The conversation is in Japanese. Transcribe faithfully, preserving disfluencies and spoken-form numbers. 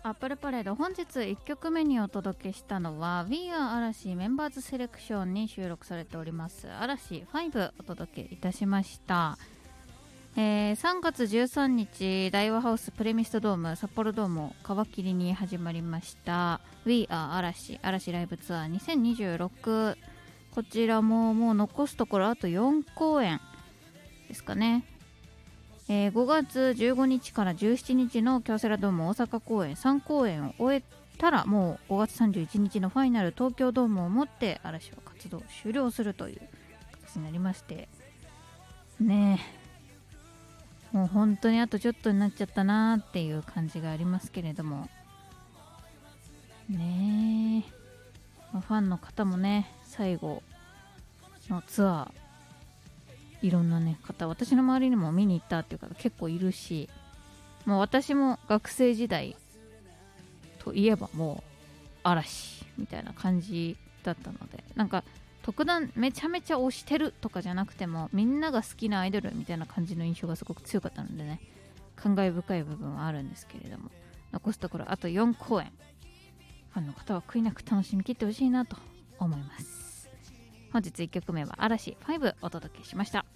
アップルパレード、本日いっきょくめにお届けしたのは We Are 嵐メンバーズセレクションに収録されております嵐ファイブお届けいたしました。えー、さんがつじゅうさんにち大和ハウスプレミストドーム札幌ドームを皮切りに始まりました We Are 嵐嵐ライブツアーにせんにじゅうろく。こちらももう残すところあとよんこうえんですかね。えー、ごがつじゅうごにちからじゅうしちにちの京セラドーム大阪公演さんこうえんを終えたら、もうごがつさんじゅういちにちのファイナル東京ドームをもって嵐は活動を終了するという形になりましてね。えもう本当にあとちょっとになっちゃったなーっていう感じがありますけれどもねえ、まあ、ファンの方もね最後のツアーいろんなね方、私の周りにも見に行ったっていう方結構いるし、もう私も学生時代といえばもう嵐みたいな感じだったので、なんか特段めちゃめちゃ推してるとかじゃなくてもみんなが好きなアイドルみたいな感じの印象がすごく強かったのでね、感慨深い部分はあるんですけれども、残すところあとよんこうえん、ファンの方は悔いなく楽しみきってほしいなと思います。本日いっきょくめは嵐ファイブお届けしました。